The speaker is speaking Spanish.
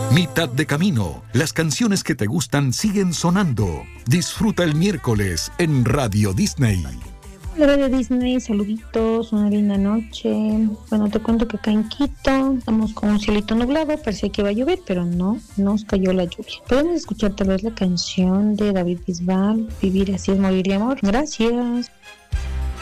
Mitad de camino. Las canciones que te gustan siguen sonando. Disfruta el miércoles en Radio Disney. Hola Radio Disney, saluditos, una linda noche. Bueno, te cuento que acá en Quito estamos con un cielito nublado, parecía que iba a llover, pero no, nos cayó la lluvia. Podemos escuchar tal vez la canción de David Bisbal, Vivir así es morir de amor. Gracias.